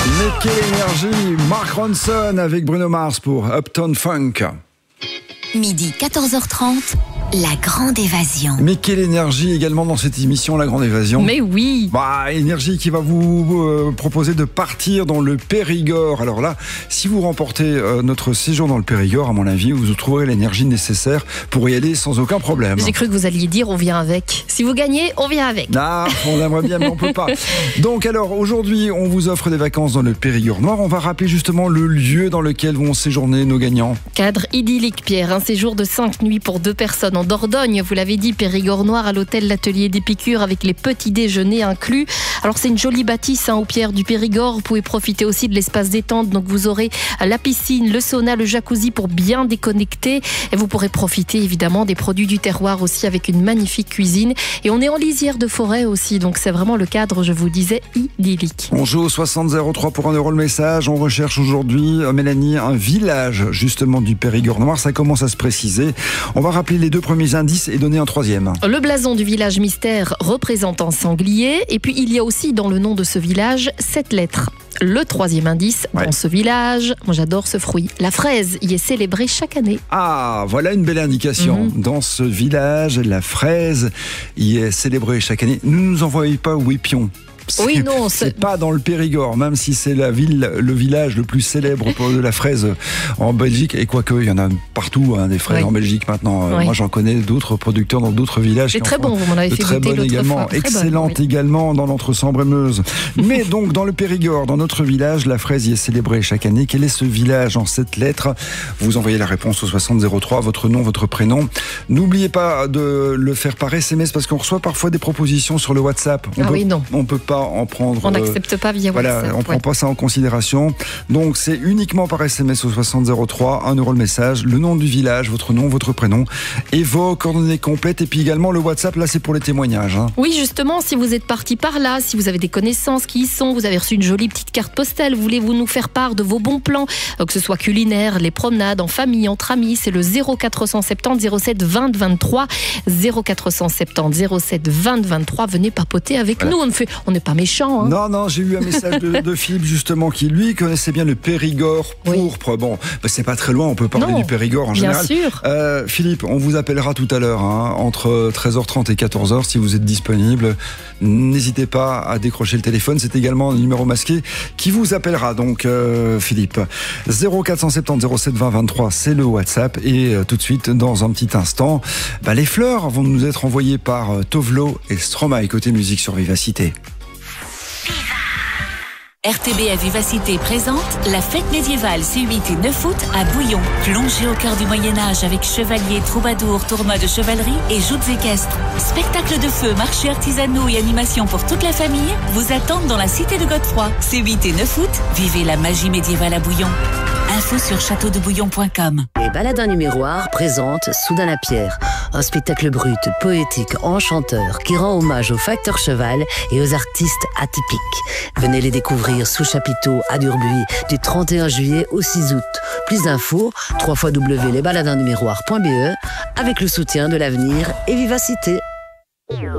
Quelle énergie, Mark Ronson avec Bruno Mars pour Uptown Funk. Midi 14h30, la grande évasion. Mais quelle énergie également dans cette émission, la grande évasion. Mais oui. Énergie qui va vous proposer de partir dans le Périgord. Alors là, si vous remportez notre séjour dans le Périgord, à mon avis, vous trouverez l'énergie nécessaire pour y aller sans aucun problème. J'ai cru que vous alliez dire on vient avec. Si vous gagnez, on vient avec. Ah, on aimerait bien, mais on peut pas. Donc alors, aujourd'hui, on vous offre des vacances dans le Périgord noir. On va rappeler justement le lieu dans lequel vont séjourner nos gagnants. Cadre idyllique, Pierre. Un séjour de 5 nuits pour 2 personnes en Dordogne. Vous l'avez dit, Périgord noir à l'hôtel L'Atelier d'Épicure avec les petits déjeuners inclus. Alors c'est une jolie bâtisse aux pierres du Périgord. Vous pouvez profiter aussi de l'espace détente. Donc vous aurez la piscine, le sauna, le jacuzzi pour bien déconnecter. Et vous pourrez profiter évidemment des produits du terroir aussi avec une magnifique cuisine. Et on est en lisière de forêt aussi. Donc c'est vraiment le cadre, je vous disais, idyllique. On joue au 60-03 pour 1 € le message. On recherche aujourd'hui, Mélanie, un village justement du Périgord noir. Ça commence à se préciser. On va rappeler les 2 premiers indices et donner un 3e. Le blason du village mystère représente un sanglier. Et puis il y a aussi dans le nom de ce village 7 lettres. Le 3e indice, dans ce village, moi j'adore ce fruit, la fraise y est célébrée chaque année. Ah, voilà une belle indication. Dans ce village, la fraise y est célébrée chaque année. Ne nous envoyez pas Ouépion. Oui, non, c'est pas dans le Périgord, même si c'est la ville, le village le plus célèbre pour de la fraise en Belgique. Et quoique, il y en a partout, des fraises en Belgique maintenant. Moi, j'en connais d'autres producteurs dans d'autres villages. C'est très bon, vous m'en avez fait goûter l'autre fois. Excellente également dans l'Entre-Sambre et Meuse. Mais donc, dans le Périgord, dans notre village, la fraise y est célébrée chaque année. Quel est ce village en 7 lettres? Vous envoyez la réponse au 60-03, votre nom, votre prénom. N'oubliez pas de le faire par SMS parce qu'on reçoit parfois des propositions sur le WhatsApp. On peut pas en prendre. On n'accepte pas via WhatsApp. On prend pas ça en considération. Donc c'est uniquement par SMS au 60-03, 1 € le message, le nom du village, votre nom, votre prénom et vos coordonnées complètes. Et puis également le WhatsApp, là c'est pour les témoignages. Oui, justement, si vous êtes parti par là, si vous avez des connaissances qui y sont, vous avez reçu une jolie petite carte postale, voulez-vous nous faire part de vos bons plans, que ce soit culinaire, les promenades, en famille, entre amis, c'est le 0470 07 20 23, 0470 07 20 23. Venez papoter avec nous. On n'est pas méchant. Non, j'ai eu un message de Philippe justement qui lui connaissait bien le Périgord pourpre. Bon, c'est pas très loin, on peut parler du Périgord en général. Bien sûr. Philippe, on vous appellera tout à l'heure entre 13h30 et 14h si vous êtes disponible. N'hésitez pas à décrocher le téléphone, c'est également un numéro masqué qui vous appellera. Donc Philippe, 0470 07 20 23, c'est le WhatsApp. Et tout de suite, dans un petit instant, les fleurs vont nous être envoyées par Tovlo et Stromae côté musique sur Vivacité. RTB à Vivacité présente la fête médiévale C8 et 9 août à Bouillon. Plongez au cœur du Moyen-Âge avec chevaliers, troubadours, tournois de chevalerie et joutes équestres. Spectacles de feu, marchés artisanaux et animations pour toute la famille vous attendent dans la cité de Godefroy. C8 et 9 août, vivez la magie médiévale à Bouillon. Info sur châteaudebouillon.com. Les Baladins du Miroir présentent Soudain la Pierre, un spectacle brut, poétique, enchanteur qui rend hommage aux facteurs cheval et aux artistes atypiques. Venez les découvrir sous chapiteau à Durbuy du 31 juillet au 6 août. Plus d'infos, www.lesbaladindumiroir.be avec le soutien de l'Avenir et Vivacité.